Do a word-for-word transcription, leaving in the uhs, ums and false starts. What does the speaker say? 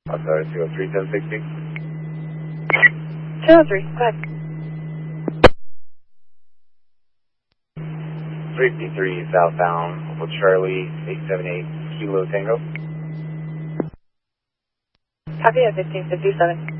I'm sorry, two oh three, ten sixty. two oh three, go ahead. fifty-three southbound, with Charlie, eight seven eight, Kilo Tango. Copy at fifteen fifty-seven.